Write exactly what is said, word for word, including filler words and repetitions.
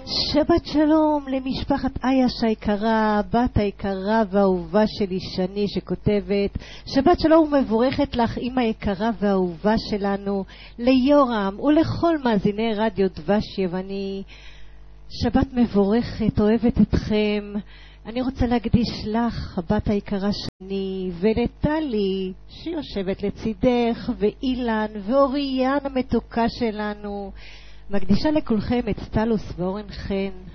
שבת שלום למשפחת אייש היקרה, בת היקרה והאהובה שלי שני שכותבת שבת שלום ומבורכת לך אמא יקרה והאהובה שלנו, ליורם ולכל מאזיני רדיו דבש יווני. שבת מבורכת, אוהבת אתכם. אני רוצה להקדיש לך, הבת היקרה שני, ולטלי שיושבת לצידך, ואילן ואוריאן המתוקה שלנו. מקדישה לכולכם את סטלוס ואורן חן.